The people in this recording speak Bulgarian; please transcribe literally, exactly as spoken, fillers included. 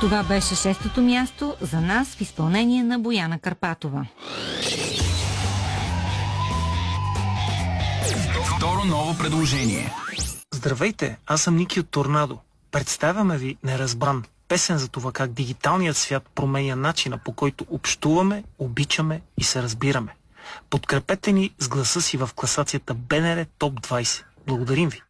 Това беше шестото място за нас в изпълнение на Бояна Карпатова. Второ ново предложение. Здравейте, аз съм Ники от Торнадо. Представяме ви Неразбран. Песен за това как дигиталният свят променя начина, по който общуваме, обичаме и се разбираме. Подкрепете ни с гласа си в класацията БНР Топ двайсет. Благодарим ви!